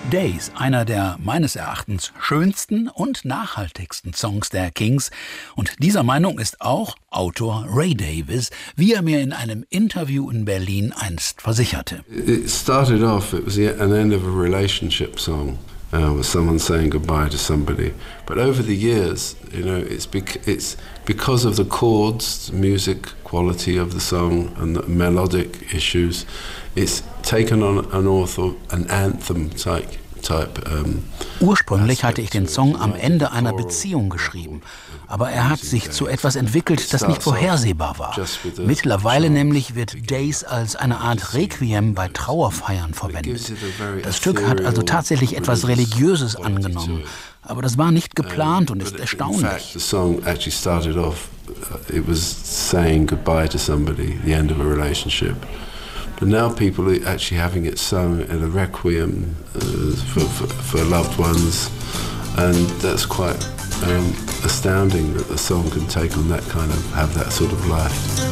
Days, einer der meines Erachtens schönsten und nachhaltigsten Songs der Kings. Und dieser Meinung ist auch Autor Ray Davies, wie er mir in einem Interview in Berlin einst versicherte. It started off, it was an end of a relationship song. With someone saying goodbye to somebody. But over the years, it's because of the chords, the music quality of the song and the melodic issues, it's taken on an anthem type. Ursprünglich hatte ich den Song am Ende einer Beziehung geschrieben, aber er hat sich zu etwas entwickelt, das nicht vorhersehbar war. Mittlerweile nämlich wird Days als eine Art Requiem bei Trauerfeiern verwendet. Das Stück hat also tatsächlich etwas Religiöses angenommen, aber das war nicht geplant und ist erstaunlich. The song actually started off, it was saying goodbye to somebody, the end of a relationship. But now people are actually having it sung in a requiem for loved ones, and that's quite astounding that the song can take on that have that sort of life.